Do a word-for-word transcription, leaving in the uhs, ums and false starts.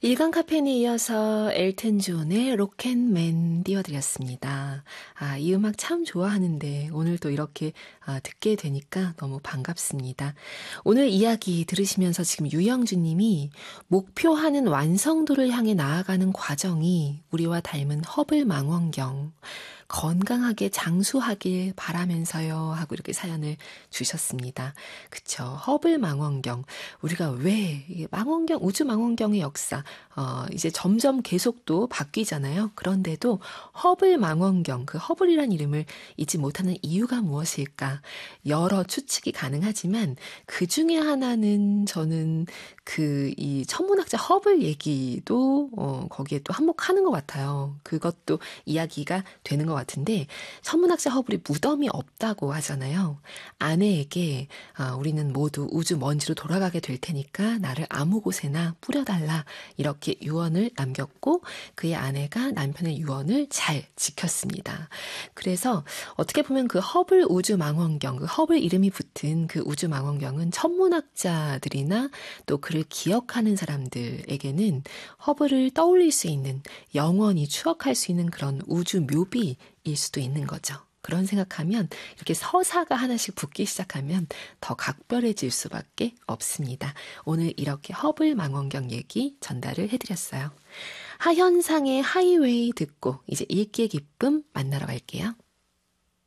일간 카페인에 이어서 엘튼 존의 로켓맨 띄워드렸습니다. 아, 이 음악 참 좋아하는데 오늘 또 이렇게 아, 듣게 되니까 너무 반갑습니다. 오늘 이야기 들으시면서 지금 유영주 님이 목표하는 완성도를 향해 나아가는 과정이 우리와 닮은 허블 망원경, 건강하게 장수하길 바라면서요 하고 이렇게 사연을 주셨습니다. 그쵸. 허블 망원경. 우리가 왜 이게 망원경, 우주 망원경의 역사 어, 이제 점점 계속 또 바뀌잖아요. 그런데도 허블 망원경, 그 허블이란 이름을 잊지 못하는 이유가 무엇일까? 여러 추측이 가능하지만 그 중에 하나는 저는 그 이 천문학자 허블 얘기도 어, 거기에 또 한몫하는 것 같아요. 그것도 이야기가 되는 것 같은데 천문학자 허블이 무덤이 없다고 하잖아요. 아내에게 아, 우리는 모두 우주 먼지로 돌아가게 될 테니까 나를 아무 곳에나 뿌려달라 이렇게 유언을 남겼고 그의 아내가 남편의 유언을 잘 지켰습니다. 그래서 어떻게 보면 그 허블 우주 망원경, 그 허블 이름이 붙은 그 우주 망원경은 천문학자들이나 또 그를 기억하는 사람들에게는 허블을 떠올릴 수 있는, 영원히 추억할 수 있는 그런 우주 묘비일 수도 있는 거죠. 그런 생각하면 이렇게 서사가 하나씩 붙기 시작하면 더 각별해질 수밖에 없습니다. 오늘 이렇게 허블 망원경 얘기 전달을 해드렸어요. 하현상의 하이웨이 듣고 이제 읽기의 기쁨 만나러 갈게요.